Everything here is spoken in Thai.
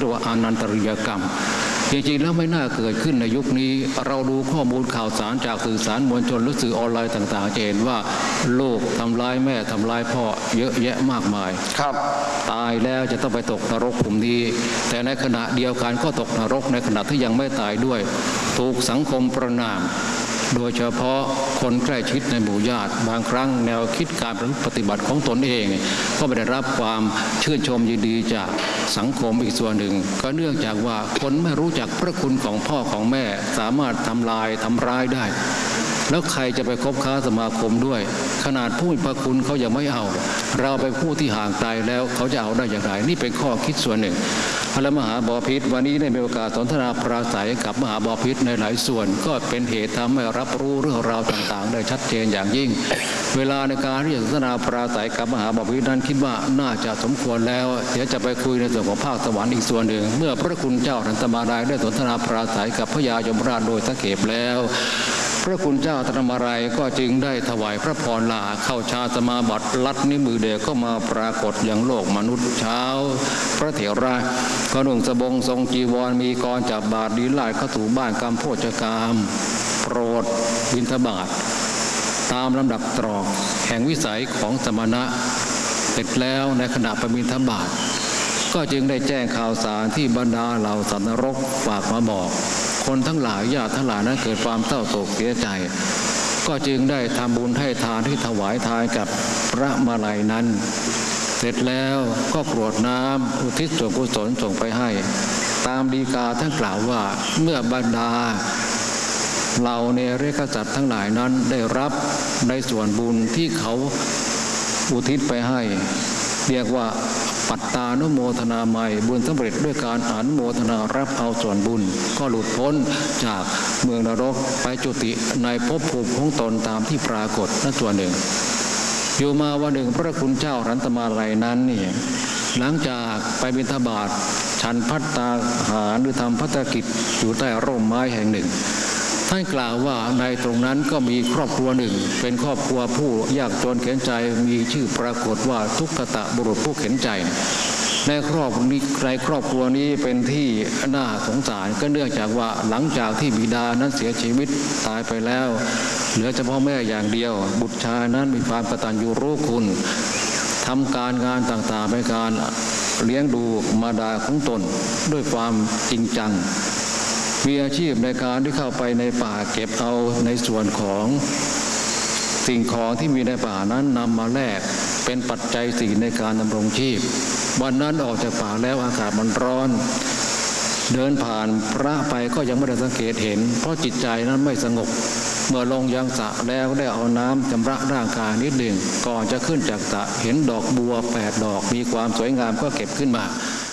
เรียกว่าอนันตริยกรรมจริงๆแล้วไม่น่าเกิดขึ้นในยุคนี้เราดูข้อมูลข่าวสารจากสื่อสารมวลชนหรือสื่อออนไลน์ต่างๆจะเห็นว่าลูกทำร้ายแม่ทำร้ายพ่อเยอะแยะมากมายครับตายแล้วจะต้องไปตกนรกกลุ่มนี้แต่ในขณะเดียวกันก็ตกนรกในขณะที่ยังไม่ตายด้วยถูกสังคมประณามโดยเฉพาะคนใกล้ชิดในหมู่ญาติบางครั้งแนวคิดการปฏิบัติของตนเองก็ไม่ได้รับความชื่นชมยินดีจากสังคมอีกส่วนหนึ่งก็เนื่องจากว่าคนไม่รู้จักพระคุณของพ่อของแม่สามารถทำร้ายได้แล้วใครจะไปคบค้าสมาคมด้วยขนาดผู้มีพระคุณเขายังไม่เอาเราไปผู้ที่ห่างไกลแล้วเขาจะเอาได้อย่างไรนี่เป็นข้อคิดส่วนหนึ่งพระมหาบพิตรวันนี้ได้มีโอกาสสนทนาปราศัยกับมหาบพิตรในหลายส่วนก็เป็นเหตุทำให้รับรู้เรื่องราวต่างๆได้ชัดเจนอย่างยิ่งเวลาในการที่จะสนทนาปราศัยกับมหาบพิตรนั้นคิดว่าน่าจะสมควรแล้วเดี๋ยวจะไปคุยในส่วนของภาคสวรรค์อีกส่วนหนึ่งเมื่อพระคุณเจ้าธรรมารายได้สนทนาปราศัยกับพระยายมราชโดยสังเขปแล้วพระคุณเจ้าธรรมารายก็จึงได้ถวายพระพรลาเข้าฌานสมาบัติลัดนิ้วมือเดียวก็มาปรากฏอย่างโลกมนุษย์เช้าพระเถระก็นุ่งสบงทรงจีวรมีกรจับบาตรดีลาดเข้าสู่บ้านกำโพชกามโปรดบิณฑบาตตามลำดับตรอกแห่งวิสัยของสมณะเสร็จแล้วในขณะไปบิณฑบาตก็จึงได้แจ้งข่าวสารที่บรรดาเหล่าสัตว์นรกฝากมาบอกคนทั้งหลายญาติทั้งหลายนั้นเกิดความเศร้าโศกเสียใจก็จึงได้ทำบุญให้ทานที่ถวายทานกับพระมาลัยนั้นเสร็จแล้วก็กรวดน้ำอุทิศส่วนกุศลส่งไปให้ตามฎีกาท่านกล่าวว่าเมื่อบรรดาเหล่าเนรกษัตริย์ทั้งหลายนั้นได้รับในส่วนบุญที่เขาอุทิศไปให้เรียกว่าปัตตานุโมทนาใหม่บุญสำเร็จด้วยการอนุโมทนารับเอาส่วนบุญก็หลุดพ้นจากเมืองนรกไปจุติในภพภูมิของตนตามที่ปรากฏนั่นส่วนหนึ่งอยู่มาวันหนึ่งพระคุณเจ้ารัตมาลัยนั้นนี่หลังจากไปบิณฑบาตฉันภัตตาหารหรือทำภัตตกิจอยู่ใต้ร่มไม้แห่งหนึ่งท่านกล่าวว่าในตรงนั้นก็มีครอบครัวหนึ่งเป็นครอบครัวผู้ยากจนเข็ญใจมีชื่อปรากฏว่าทุกขตะบุรุษผู้เข็ญใจในครอบครัวนี้เป็นที่น่าสงสารก็เนื่องจากว่าหลังจากที่บิดานั้นเสียชีวิตตายไปแล้วเหลือเฉพาะแม่อย่างเดียวบุตรชายนั้นมีความกตัญญูรู้คุณทำการงานต่างๆในการเลี้ยงดูมารดาของตนด้วยความจริงจังมีอาชีพในการที่เข้าไปในป่าเก็บเอาในส่วนของสิ่งของที่มีในป่านั้นนำมาแลกเป็นปัจจัยสี่ในการดำรงชีพวันนั้นออกจากป่าแล้วอากาศมันร้อนเดินผ่านพระไปก็ยังไม่ได้สังเกตเห็นเพราะจิตใจนั้นไม่สงบเมื่อลงยังสระแล้วได้เอาน้ำชำระร่างกายนิดหนึ่งก่อนจะขึ้นจากสระเห็นดอกบัว8 ดอกมีความสวยงามก็เก็บขึ้นมา